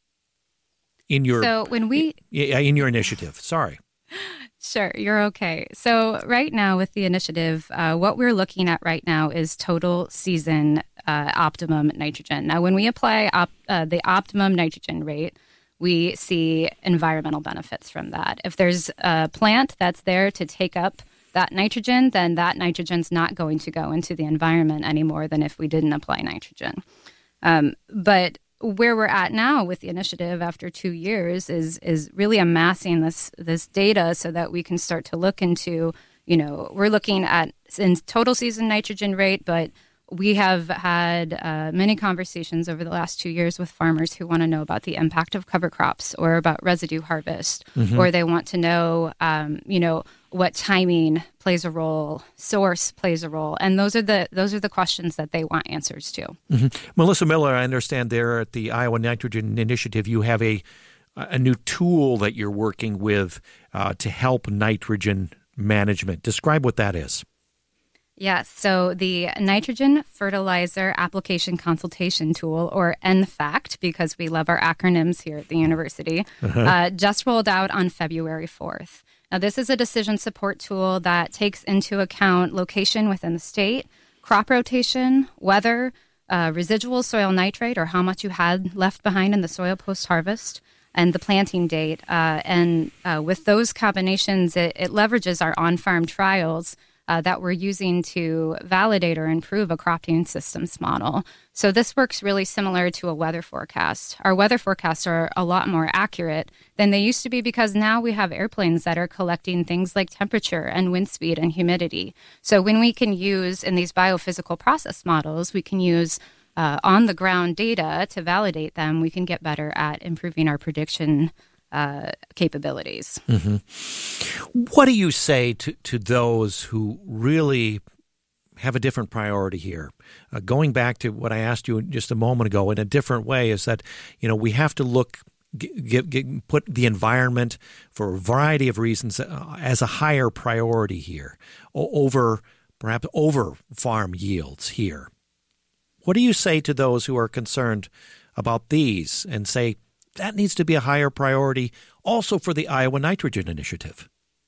Speaker 1: in your
Speaker 12: so when we
Speaker 1: in your initiative? Sorry.
Speaker 12: Sure, you're okay. So right now with the initiative, uh, what we're looking at right now is total season uh, optimum nitrogen. Now, when we apply op- uh, the optimum nitrogen rate, we see environmental benefits from that. If there's a plant that's there to take up that nitrogen, then that nitrogen's not going to go into the environment any more than if we didn't apply nitrogen. Um, but where we're at now with the initiative after two years is is really amassing this this data so that we can start to look into, you know, we're looking at in total season nitrogen rate, but we have had uh, many conversations over the last two years with farmers who want to know about the impact of cover crops or about residue harvest, mm-hmm. or they want to know, um, you know, what timing plays a role, source plays a role, and those are the those are the questions that they want answers to.
Speaker 1: Mm-hmm. Melissa Miller, I understand there at the Iowa Nitrogen Initiative, you have a a new tool that you're working with uh, to help nitrogen management. Describe what that is.
Speaker 12: Yes, so the Nitrogen Fertilizer Application Consultation Tool, or N FACT, because we love our acronyms here at the university, uh-huh. uh, just rolled out on February fourth. Now, this is a decision support tool that takes into account location within the state, crop rotation, weather, uh, residual soil nitrate, or how much you had left behind in the soil post-harvest, and the planting date. Uh, and uh, with those combinations, it, it leverages our on-farm trials Uh, that we're using to validate or improve a cropping systems model. So this works really similar to a weather forecast. Our weather forecasts are a lot more accurate than they used to be because now we have airplanes that are collecting things like temperature and wind speed and humidity. So when we can use, in these biophysical process models, we can use uh, on-the-ground data to validate them, we can get better at improving our prediction Uh, capabilities.
Speaker 1: Mm-hmm. What do you say to, to those who really have a different priority here? Uh, going back to what I asked you just a moment ago in a different way is that, you know, we have to look, get, get, put the environment for a variety of reasons uh, as a higher priority here, over perhaps over farm yields here. What do you say to those who are concerned about these and say, that needs to be a higher priority also for the Iowa Nitrogen Initiative?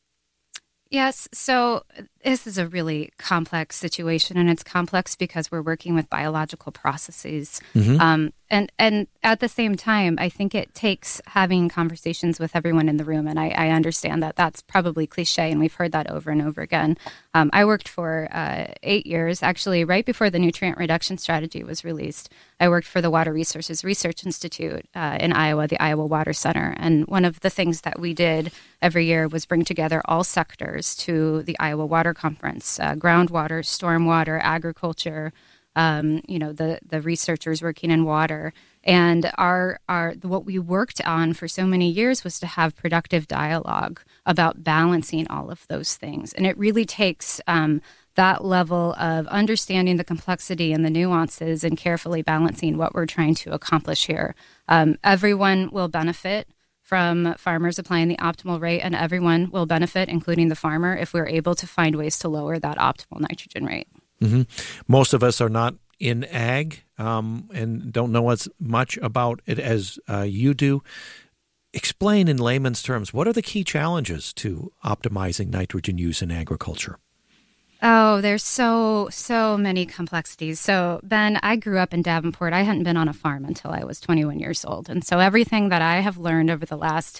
Speaker 12: Yes, so this is a really complex situation, and it's complex because we're working with biological processes. Mm-hmm. Um, and, and at the same time, I think it takes having conversations with everyone in the room, and I, I understand that that's probably cliche, and we've heard that over and over again. Um, I worked for uh, eight years, actually, right before the nutrient reduction strategy was released. I worked for the Water Resources Research Institute uh, in Iowa, the Iowa Water Center, and one of the things that we did every year was bring together all sectors to the Iowa Water Conference, uh, groundwater, stormwater, agriculture, um, you know, the, the researchers working in water. And our, our what we worked on for so many years was to have productive dialogue about balancing all of those things. And it really takes um, that level of understanding the complexity and the nuances and carefully balancing what we're trying to accomplish here. Um, everyone will benefit from farmers applying the optimal rate, and everyone will benefit, including the farmer, if we're able to find ways to lower that optimal nitrogen rate.
Speaker 1: Mm-hmm. Most of us are not in ag um, and don't know as much about it as uh, you do. Explain in layman's terms, what are the key challenges to optimizing nitrogen use in agriculture?
Speaker 12: Oh, there's so, so many complexities. So, Ben, I grew up in Davenport. I hadn't been on a farm until I was twenty-one years old. And so everything that I have learned over the last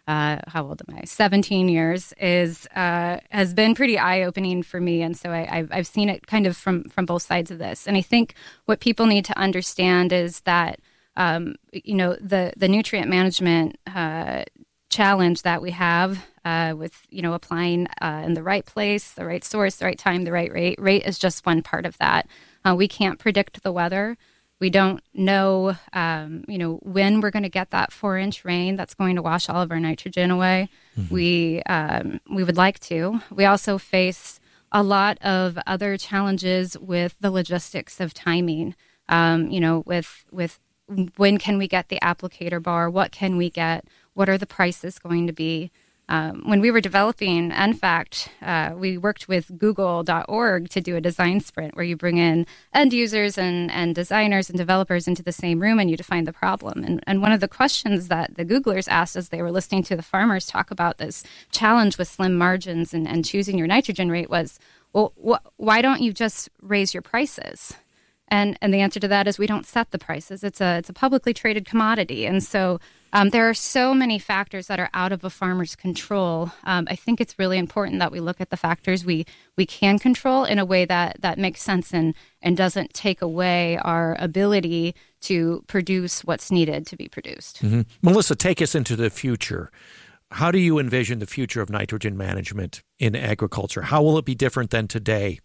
Speaker 12: uh, how old am I? seventeen years is uh, has been pretty eye-opening for me. And so I, I've, I've seen it kind of from, from both sides of this. And I think what people need to understand is that, um, you know, the, the nutrient management uh, challenge that we have uh, with, you know, applying uh, in the right place, the right source, the right time, the right rate. Rate is just one part of that. Uh, we can't predict the weather. We don't know, um, you know, when we're going to get that four-inch rain that's going to wash all of our nitrogen away. Mm-hmm. We um, we would like to. We also face a lot of other challenges with the logistics of timing. Um, you know, with with when can we get the applicator bar? What can we get? What are the prices going to be? Um, when we were developing N FACT, uh, we worked with Google dot org to do a design sprint where you bring in end users and, and designers and developers into the same room and you define the problem. And, and one of the questions that the Googlers asked as they were listening to the farmers talk about this challenge with slim margins and, and choosing your nitrogen rate was, well, wh- why don't you just raise your prices? And and the answer to that is we don't set the prices. It's a it's a publicly traded commodity. And so um, there are so many factors that are out of a farmer's control. Um, I think it's really important that we look at the factors we we can control in a way that, that makes sense and, and doesn't take away our ability to produce what's needed to be produced.
Speaker 1: Mm-hmm. Melissa, take us into the future. How do you envision the future of nitrogen management in agriculture? How will it be different than today?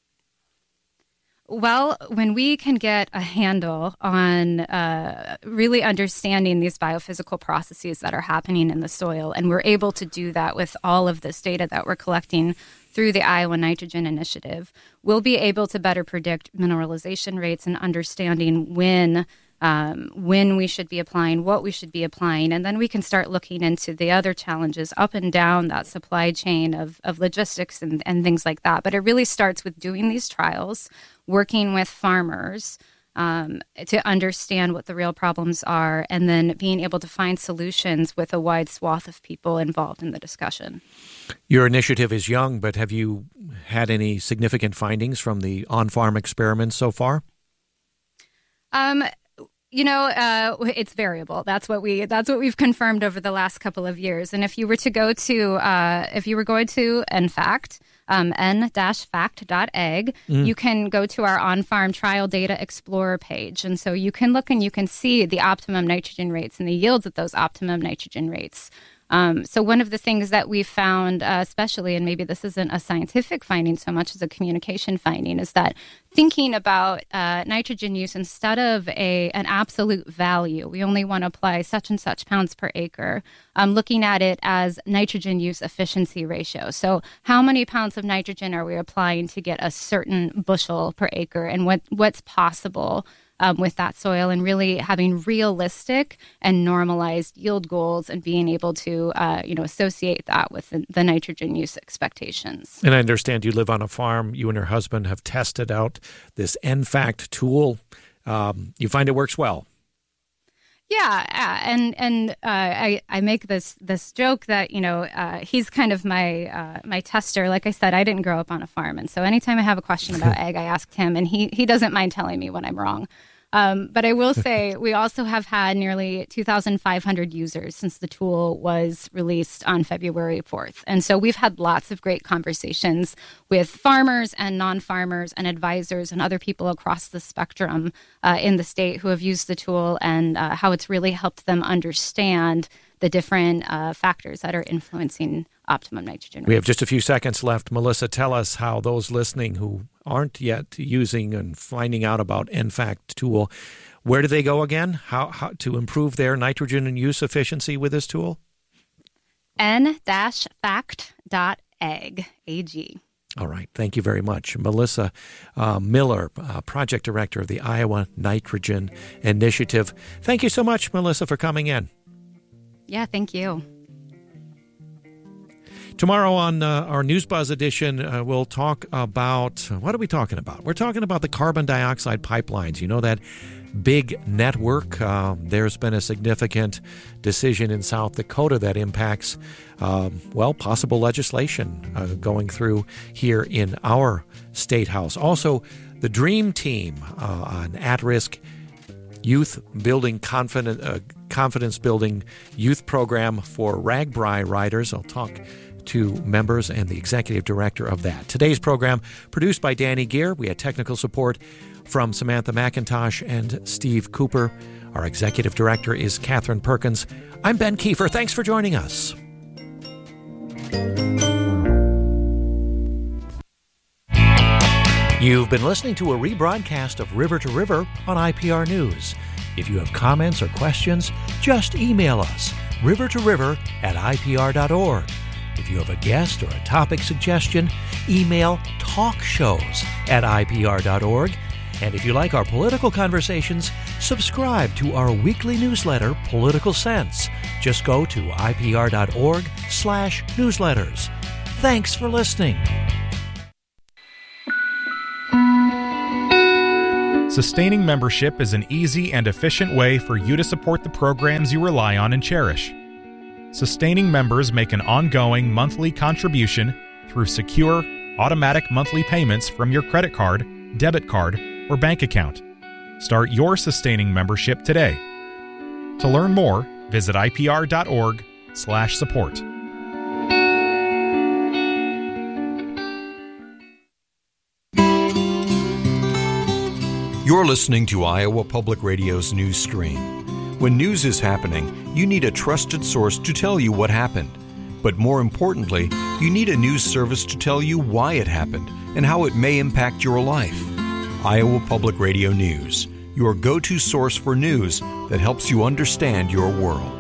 Speaker 12: Well, when we can get a handle on uh, really understanding these biophysical processes that are happening in the soil, and we're able to do that with all of this data that we're collecting through the Iowa Nitrogen Initiative, we'll be able to better predict mineralization rates and understanding when um, when we should be applying, what we should be applying, and then we can start looking into the other challenges up and down that supply chain of, of logistics and, and things like that. But it really starts with doing these trials, working with farmers um, to understand what the real problems are, and then being able to find solutions with a wide swath of people involved in the discussion.
Speaker 1: Your initiative is young, but have you had any significant findings from the on-farm experiments so far?
Speaker 12: Um, you know, uh, it's variable. That's what we that's what we've confirmed over the last couple of years. And if you were to go to uh, if you were going to N FACT, um, n dash fact dot ag, mm. you can go to our on-farm trial data explorer page, and so you can look and you can see the optimum nitrogen rates and the yields at those optimum nitrogen rates. Um, so one of the things that we found, uh, especially, and maybe this isn't a scientific finding so much as a communication finding, is that thinking about uh, nitrogen use instead of a an absolute value, we only want to apply such and such pounds per acre, um, looking at it as nitrogen use efficiency ratio. So how many pounds of nitrogen are we applying to get a certain bushel per acre, and what what's possible Um, with that soil, and really having realistic and normalized yield goals and being able to, uh, you know, associate that with the, the nitrogen use expectations.
Speaker 1: And I understand you live on a farm. You and your husband have tested out this N FACT tool. Um, you find it works well.
Speaker 12: Yeah, and and uh, I I make this this joke that, you know, uh, he's kind of my uh, my tester. Like I said, I didn't grow up on a farm, and so anytime I have a question about ag, I ask him, and he he doesn't mind telling me when I'm wrong. Um, but I will say we also have had nearly two thousand five hundred users since the tool was released on February fourth. And so we've had lots of great conversations with farmers and non-farmers and advisors and other people across the spectrum uh, in the state who have used the tool, and uh, how it's really helped them understand the different uh, factors that are influencing optimum nitrogen rates.
Speaker 1: We have just a few seconds left. Melissa, tell us how those listening who aren't yet using and finding out about N FACT tool, where do they go again? How, how to improve their nitrogen and use efficiency with this tool?
Speaker 12: n dash fact dot ag, A G.
Speaker 1: All right. Thank you very much. Melissa uh, Miller, uh, Project Director of the Iowa Nitrogen Initiative. Thank you so much, Melissa, for coming in.
Speaker 12: Yeah, thank you.
Speaker 1: Tomorrow on uh, our News Buzz edition, uh, we'll talk about, what are we talking about? We're talking about the carbon dioxide pipelines. You know, that big network. Uh, there's been a significant decision in South Dakota that impacts, uh, well, possible legislation uh, going through here in our state house. Also, the DREAM team uh, on at-risk youth building confident, uh, confidence building youth program for RAGBRAI riders. I'll talk to members and the executive director of that. Today's program produced by Danny Gear. We had technical support from Samantha McIntosh and Steve Cooper. Our executive director is Catherine Perkins. I'm Ben Kiefer. Thanks for joining us. You've been listening to a rebroadcast of River to River on I P R News. If you have comments or questions, just email us, river to river at I P R dot org. If you have a guest or a topic suggestion, email talkshows at I P R dot org. And if you like our political conversations, subscribe to our weekly newsletter, Political Sense. Just go to I P R dot org slash newsletters. Thanks for listening.
Speaker 10: Sustaining membership is an easy and efficient way for you to support the programs you rely on and cherish. Sustaining members make an ongoing monthly contribution through secure, automatic monthly payments from your credit card, debit card, or bank account. Start your sustaining membership today. To learn more, visit I P R dot org slash support.
Speaker 13: You're listening to Iowa Public Radio's news stream. When news is happening, you need a trusted source to tell you what happened. But more importantly, you need a news service to tell you why it happened and how it may impact your life. Iowa Public Radio News, your go-to source for news that helps you understand your world.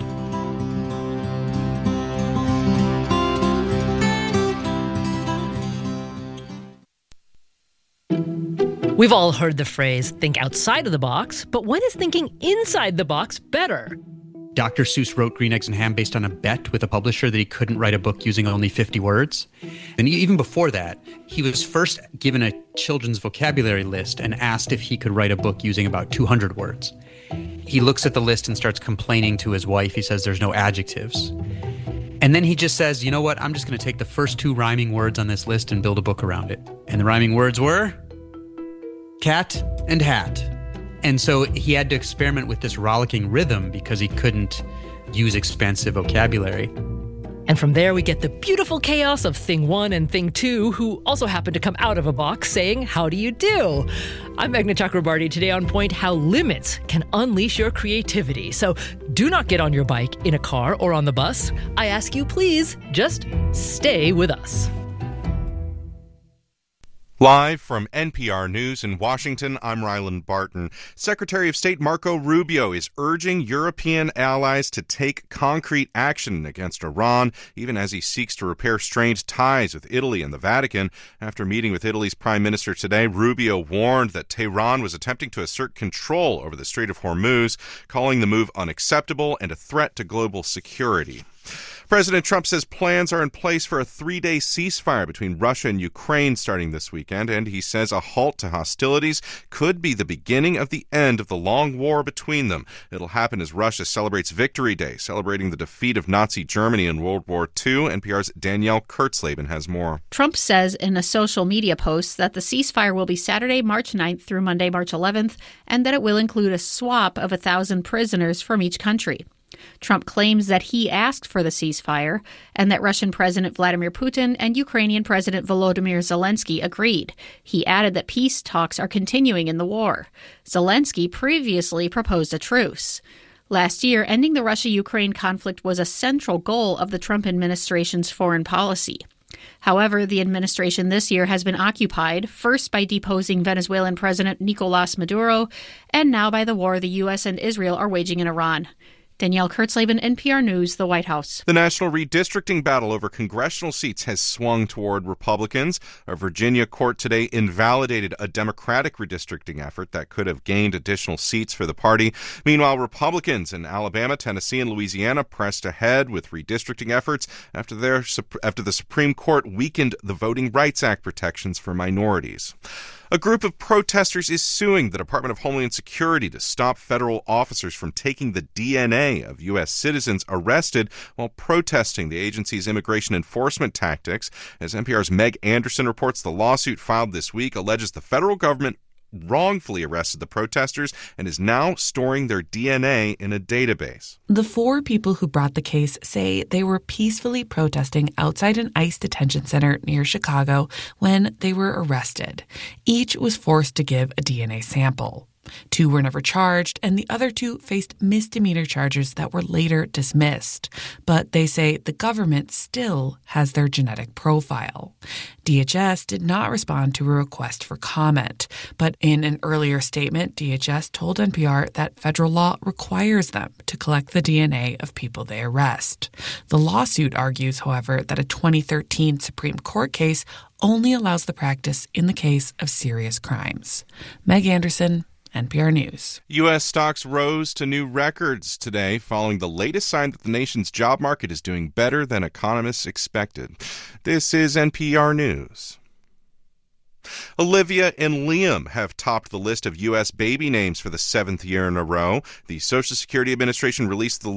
Speaker 14: We've all heard the phrase, think outside of the box, but when is thinking inside the box better?
Speaker 15: Doctor Seuss wrote Green Eggs and Ham based on a bet with a publisher that he couldn't write a book using only fifty words. And even before that, he was first given a children's vocabulary list and asked if he could write a book using about two hundred words. He looks at the list and starts complaining to his wife. He says there's no adjectives. And then he just says, you know what, I'm just going to take the first two rhyming words on this list and build a book around it. And the rhyming words were cat and hat. And so he had to experiment with this rollicking rhythm because he couldn't use expansive vocabulary.
Speaker 14: And from there we get the beautiful chaos of Thing One and Thing Two, who also happen to come out of a box saying, how do you do? I'm Meghna Chakrabarty. Today on Point, how limits can unleash your creativity. So do not get on your bike, in a car, or on the bus. I ask you, please, just stay with us.
Speaker 16: Live from N P R News in Washington, I'm Ryland Barton. Secretary of State Marco Rubio is urging European allies to take concrete action against Iran, even as he seeks to repair strained ties with Italy and the Vatican. After meeting with Italy's Prime Minister today, Rubio warned that Tehran was attempting to assert control over the Strait of Hormuz, calling the move unacceptable and a threat to global security. President Trump says plans are in place for a three-day ceasefire between Russia and Ukraine starting this weekend, and he says a halt to hostilities could be the beginning of the end of the long war between them. It'll happen as Russia celebrates Victory Day, celebrating the defeat of Nazi Germany in World War Two. N P R's Danielle Kurtzleben has more.
Speaker 17: Trump says in a social media post that the ceasefire will be Saturday, March ninth through Monday, March eleventh, and that it will include a swap of a thousand prisoners from each country. Trump claims that he asked for the ceasefire and that Russian President Vladimir Putin and Ukrainian President Volodymyr Zelensky agreed. He added that peace talks are continuing in the war. Zelensky previously proposed a truce. Last year, ending the Russia-Ukraine conflict was a central goal of the Trump administration's foreign policy. However, the administration this year has been occupied, first by deposing Venezuelan President Nicolas Maduro, and now by the war the U S and Israel are waging in Iran. Danielle Kurtzleben, N P R News, the White House.
Speaker 16: The national redistricting battle over congressional seats has swung toward Republicans. A Virginia court today invalidated a Democratic redistricting effort that could have gained additional seats for the party. Meanwhile, Republicans in Alabama, Tennessee, and Louisiana pressed ahead with redistricting efforts after their after the Supreme Court weakened the Voting Rights Act protections for minorities. A group of protesters is suing the Department of Homeland Security to stop federal officers from taking the D N A of U S citizens arrested while protesting the agency's immigration enforcement tactics. As N P R's Meg Anderson reports, the lawsuit filed this week alleges the federal government wrongfully arrested the protesters and is now storing their D N A in a database.
Speaker 18: The four people who brought the case say they were peacefully protesting outside an ICE detention center near Chicago when they were arrested. Each was forced to give a D N A sample. Two were never charged, and the other two faced misdemeanor charges that were later dismissed. But they say the government still has their genetic profile. D H S did not respond to a request for comment, but in an earlier statement, D H S told N P R that federal law requires them to collect the D N A of people they arrest. The lawsuit argues, however, that a twenty thirteen Supreme Court case only allows the practice in the case of serious crimes. Meg Anderson, N P R News.
Speaker 16: U S stocks rose to new records today following the latest sign that the nation's job market is doing better than economists expected. This is N P R News. Olivia and Liam have topped the list of U S baby names for the seventh year in a row. The Social Security Administration released the